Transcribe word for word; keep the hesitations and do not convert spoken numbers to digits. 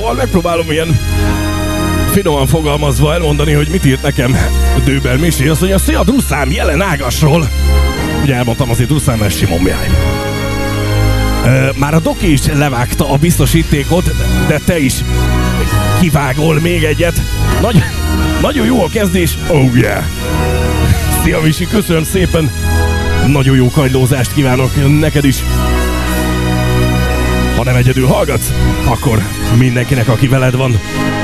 Szóval megpróbálom ilyen finoman fogalmazva elmondani, hogy mit írt nekem Dőber Misi. Azt mondja, szia Druszám, jelen Ágasról. Ugye elmondtam azért Druszám, mert Simon Mihály. Már a Doki is levágta a biztosítékot, de te is kivágol még egyet. Nagy, nagyon jó a kezdés. Oh yeah! Szia Misi, köszönöm szépen. Nagyon jó kagylózást kívánok neked is. Ha nem egyedül hallgatsz, akkor mindenkinek, aki veled van.